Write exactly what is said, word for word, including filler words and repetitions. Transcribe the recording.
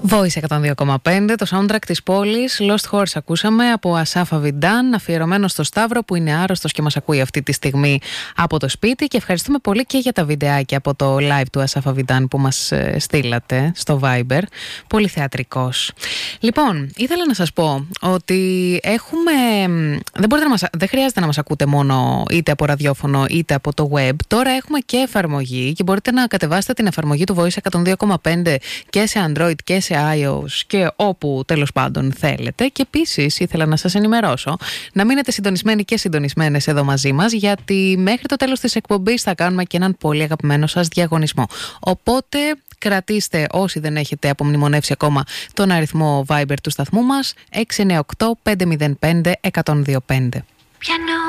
Voice εκατόν δύο κόμμα πέντε, το soundtrack της πόλης. Lost Horse ακούσαμε από Ασάφ Αβιντάν, αφιερωμένο στο Σταύρο που είναι άρρωστος και μας ακούει αυτή τη στιγμή από το σπίτι. Και ευχαριστούμε πολύ και για τα βιντεάκια από το live του Ασάφ Αβιντάν που μας ε, στείλατε στο Viber. Πολύ θεατρικός. Λοιπόν, ήθελα να σας πω ότι έχουμε. Δεν, μπορείτε να μας, δεν χρειάζεται να μας ακούτε μόνο είτε από ραδιόφωνο είτε από το web. Τώρα έχουμε και εφαρμογή και μπορείτε να κατεβάσετε την εφαρμογή του Voice εκατόν δύο κόμμα πέντε και σε Android και σε iOS και όπου τέλος πάντων θέλετε. Και επίσης ήθελα να σας ενημερώσω να μείνετε συντονισμένοι και συντονισμένες εδώ μαζί μας, γιατί μέχρι το τέλος της εκπομπής θα κάνουμε και έναν πολύ αγαπημένο σας διαγωνισμό. Οπότε κρατήστε, όσοι δεν έχετε απομνημονεύσει ακόμα, τον αριθμό Viber του σταθμού μας έξι εννιά οκτώ πέντε μηδέν πέντε ένα μηδέν δύο πέντε.